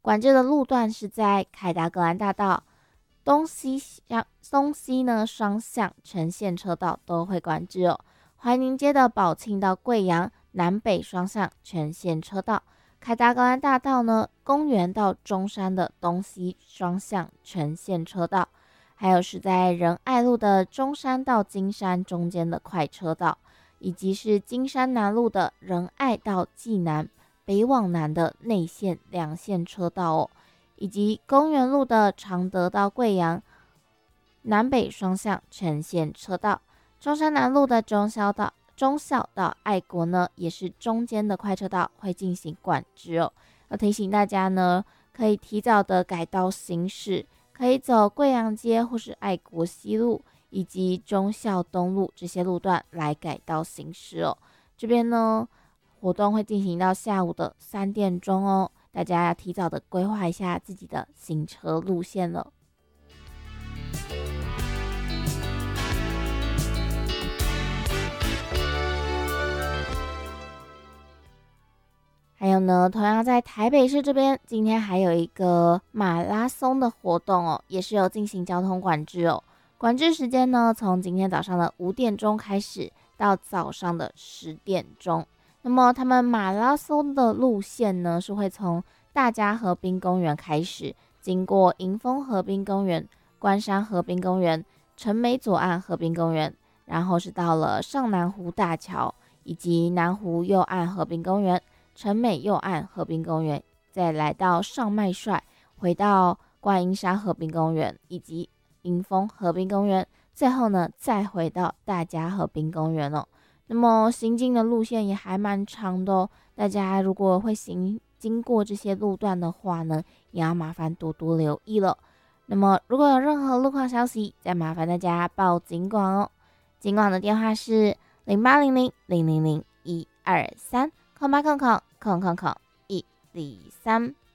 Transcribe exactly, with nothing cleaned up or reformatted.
管制的路段是在凯达格兰大道东西向东西呢双向全线车道都会管制哦。怀宁街的宝庆到贵阳南北双向全线车道，凯达格兰大道呢公园到中山的东西双向全线车道，还有是在仁爱路的中山到金山中间的快车道，以及是金山南路的仁爱到济南北往南的内线两线车道哦，以及公园路的常德到贵阳南北双向全线车道，中山南路的中校道中校到爱国呢也是中间的快车道会进行管制哦。要提醒大家呢，可以提早的改道行驶，可以走贵阳街或是爱国西路以及忠孝东路这些路段来改道行驶哦。这边呢活动会进行到下午的三点钟哦，大家要提早的规划一下自己的行车路线了。还有呢，同样在台北市这边，今天还有一个马拉松的活动哦，也是有进行交通管制哦。管制时间呢，从今天早上的五点钟开始，到早上的十点钟。那么他们马拉松的路线呢，是会从大家河滨公园开始，经过迎风河滨公园、关山河滨公园、陈美左岸河滨公园，然后是到了上南湖大桥以及南湖右岸河滨公园、陈美右岸河滨公园，再来到上麦帅，回到观音山河滨公园以及迎风河滨公园，最后呢再回到大家河滨公园哦。那么行进的路线也还蛮长的哦，大家如果会行经过这些路段的话呢，也要麻烦多多留意了。那么如果有任何路况消息，再麻烦大家报警广哦。警广的电话是零八零零零零零一二三。空八空空空空空一二三。